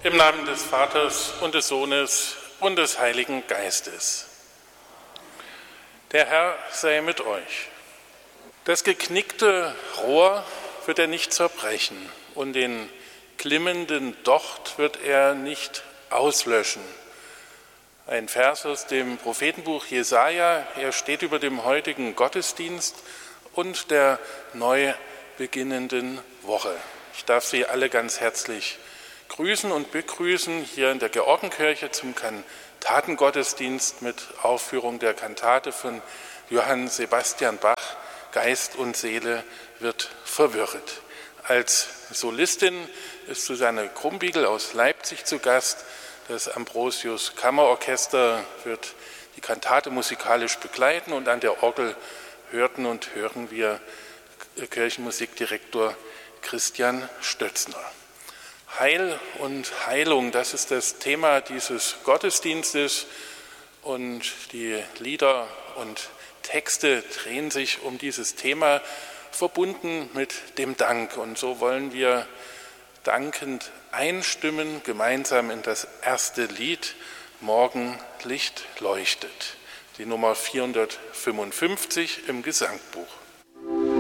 Im Namen des Vaters und des Sohnes und des Heiligen Geistes. Der Herr sei mit euch. Das geknickte Rohr wird er nicht zerbrechen und den glimmenden Docht wird er nicht auslöschen. Ein Vers aus dem Prophetenbuch Jesaja, er steht über dem heutigen Gottesdienst und der neu beginnenden Woche. Ich darf Sie alle ganz herzlich grüßen und begrüßen hier in der Georgenkirche zum Kantatengottesdienst mit Aufführung der Kantate von Johann Sebastian Bach, Geist und Seele wird verwirrt. Als Solistin ist Susanne Krumbiegel aus Leipzig zu Gast. Das Ambrosius Kammerorchester wird die Kantate musikalisch begleiten und an der Orgel hörten und hören wir Kirchenmusikdirektor Christian Stötzner. Heil und Heilung, das ist das Thema dieses Gottesdienstes und die Lieder und Texte drehen sich um dieses Thema, verbunden mit dem Dank. Und so wollen wir dankend einstimmen, gemeinsam in das erste Lied Morgenlicht leuchtet, die Nummer 455 im Gesangbuch.